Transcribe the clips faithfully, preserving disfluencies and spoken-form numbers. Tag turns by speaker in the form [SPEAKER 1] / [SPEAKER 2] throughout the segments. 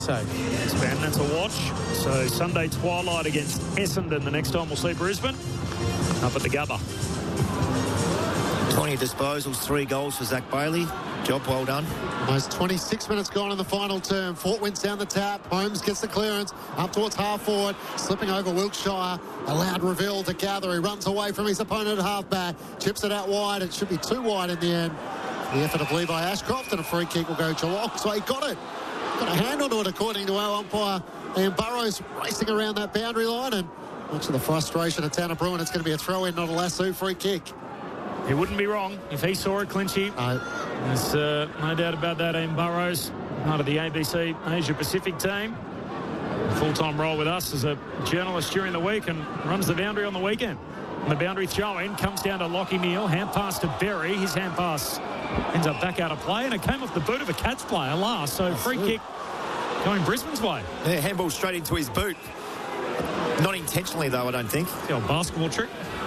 [SPEAKER 1] So,
[SPEAKER 2] Span, that's a watch. So Sunday twilight against Essendon. The next time we'll see Brisbane up at the Gabba.
[SPEAKER 3] twenty disposals, three goals for Zach Bailey. Job well done.
[SPEAKER 4] Almost twenty-six minutes gone in the final term. Fort wins down the tap. Holmes gets the clearance up towards half forward, slipping over Wilkshire. Allowed Reville to gather. He runs away from his opponent at half-back. Chips it out wide. It should be too wide in the end. The effort of Levi Ashcroft, and a free kick will go Geelong. So he got it. Got a hand onto it, according to our umpire. And Burrows racing around that boundary line. And much of the frustration at Tanner Bruin, it's going to be a throw-in, not a lasso free kick.
[SPEAKER 2] He wouldn't be wrong if he saw it, Clinchy.
[SPEAKER 4] Uh,
[SPEAKER 2] There's uh, no doubt about that. Ian Burrows, part of the A B C Asia Pacific team. Full-time role with us as a journalist during the week and runs the boundary on the weekend. And the boundary throw-in comes down to Lockie Neal. Hand pass to Berry. His hand pass ends up back out of play, and it came off the boot of a Cats player last. So free kick going Brisbane's way.
[SPEAKER 3] Yeah, handball straight into his boot. Not intentionally, though, I don't think.
[SPEAKER 2] The old basketball trick.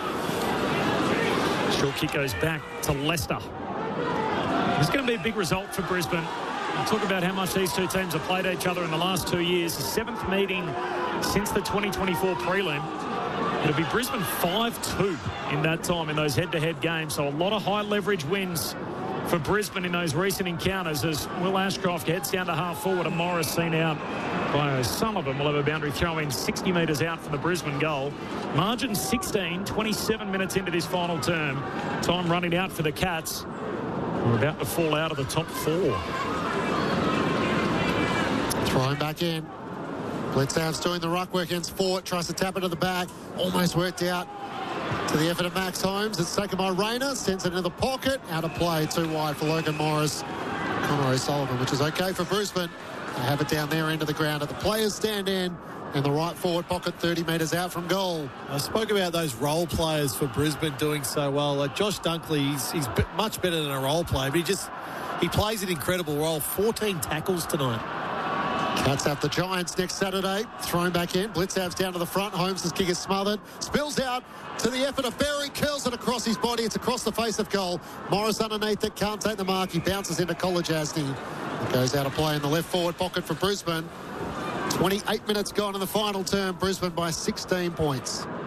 [SPEAKER 2] Short kick goes back to Leicester. It's going to be a big result for Brisbane. We'll talk about how much these two teams have played each other in the last two years. The seventh meeting since the twenty twenty-four prelim. It'll be Brisbane five two in that time in those head-to-head games. So a lot of high-leverage wins for Brisbane in those recent encounters as Will Ashcroft heads down to half-forward and Morris seen out by Sullivan. Will have a boundary throw-in sixty metres out for the Brisbane goal. Margin sixteen, twenty-seven minutes into this final term. Time running out for the Cats. We're about to fall out of the top four.
[SPEAKER 4] Throwing back in. Blitzham's doing the ruck work against Fort. Tries to tap it to the back. Almost worked out to the effort of Max Holmes. It's taken by Rayner. Sends it into the pocket. Out of play. Too wide for Logan Morris. Connor O'Sullivan, which is okay for Brisbane. They have it down there into the ground. At the players stand in. In the right forward pocket, thirty metres out from goal.
[SPEAKER 1] I spoke about those role players for Brisbane doing so well. Like Josh Dunkley, he's, he's much better than a role player, but he just he plays an incredible role. fourteen tackles tonight.
[SPEAKER 4] Cats have the Giants next Saturday. Thrown back in. Blitzham's down to the front. Holmes' kick is smothered. Spills out to the effort of Berry. Curls it across his body. It's across the face of goal. Morris underneath it. Can't take the mark. He bounces into Kolodjasny. It goes out of play in the left forward pocket for Brisbane. twenty-eight minutes gone in the final term. Brisbane by sixteen points.